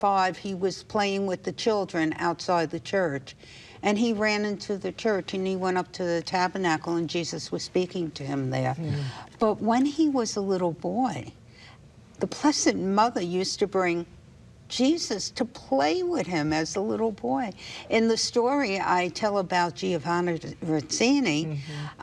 5, he was playing with the children outside the church. And he ran into the church, and he went up to the tabernacle, and Jesus was speaking to him there. But when he was a little boy, the Blessed Mother used to bring Jesus to play with him as a little boy. In the story I tell about Giovanni Rizzini,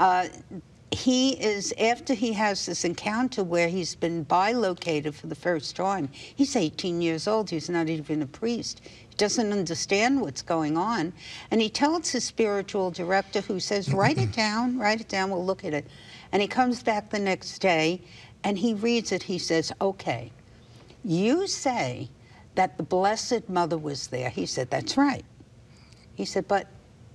he is, after he has this encounter where he's been bilocated for the first time, he's 18 years old, he's not even a priest. He doesn't understand what's going on. And he tells his spiritual director, who says, write it down, we'll look at it. And he comes back the next day, and he reads it. He says, okay, you say that the Blessed Mother was there. He said, that's right. He said, but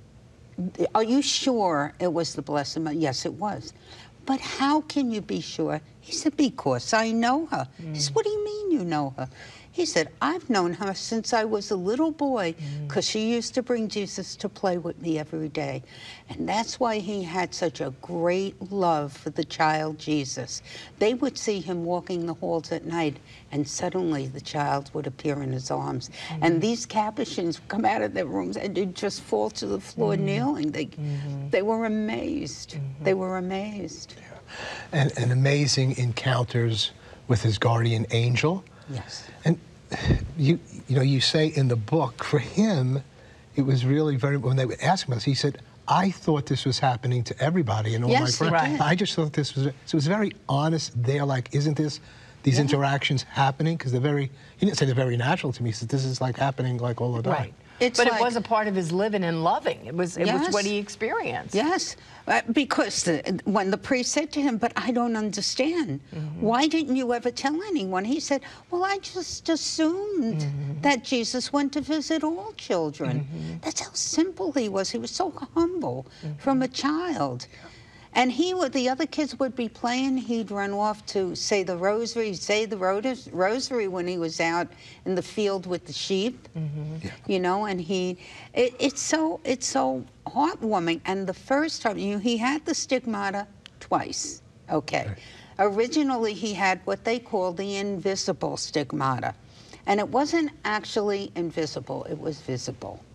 are you sure it was the Blessed Mother? Yes, it was. But how can you be sure? He said, because I know her. He said, what do you mean you know her? He said, I've known her since I was a little boy, because she used to bring Jesus to play with me every day. And that's why he had such a great love for the child Jesus. They would see him walking the halls at night, and suddenly the child would appear in his arms. And these Capuchins would come out of their rooms, and they'd just fall to the floor kneeling. They were amazed. They were amazed. Yeah. And amazing encounters with his guardian angel. Yes. And you know, you say in the book, for him, it was really very, when they would ask him this, he said, I thought this was happening to everybody and all my friends. Right. I just thought this was, so it was very honest there, like, isn't this, these interactions happening? Because they're very, he didn't say they're very natural to me, he said this is like happening like all the time. Right. But it was a part of his living and loving. It was what he experienced. Yes, because when the priest said to him, but I don't understand. Why didn't you ever tell anyone? He said, well, I just assumed that Jesus went to visit all children. That's how simple he was. He was so humble from a child. And he would, the other kids would be playing, he'd run off to say the rosary, he'd say the rosary when he was out in the field with the sheep, you know, and it's so heartwarming. And the first time, he had the stigmata twice, okay. Originally, he had what they call the invisible stigmata. And it wasn't actually invisible, it was visible.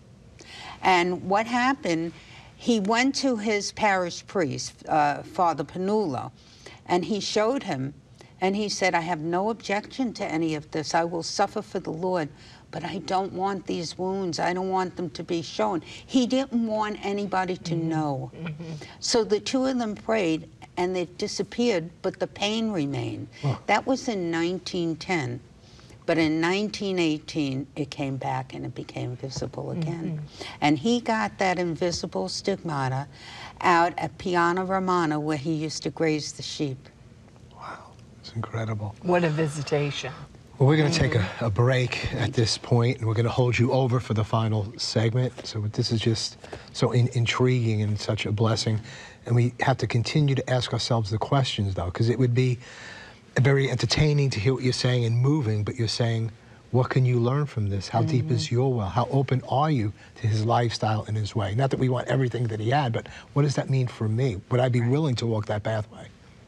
And what happened, he went to his parish priest, Father Panula, and he showed him, and he said, I have no objection to any of this. I will suffer for the Lord, but I don't want these wounds. I don't want them to be shown. He didn't want anybody to know. So the two of them prayed, and it disappeared, but the pain remained. That was in 1910. But in 1918, it came back and it became visible again. And he got that invisible stigmata out at Piana Romana, where he used to graze the sheep. Wow, it's incredible. What a visitation. Well, we're going to take a break at this point, and we're going to hold you over for the final segment. So this is just so intriguing and such a blessing. And we have to continue to ask ourselves the questions, though, because it would be very entertaining to hear what you're saying and moving, but you're saying, what can you learn from this? How deep is your well? How open are you to his lifestyle and his way? Not that we want everything that he had, but what does that mean for me? Would I be willing to walk that pathway?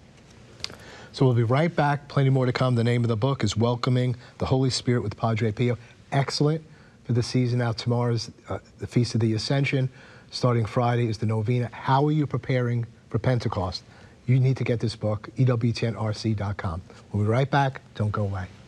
So we'll be right back. Plenty more to come. The name of the book is Welcoming the Holy Spirit with Padre Pio. Excellent for the season. Now tomorrow's the Feast of the Ascension. Starting Friday is the Novena. How are you preparing for Pentecost? You need to get this book, EWTNRC.com. We'll be right back. Don't go away.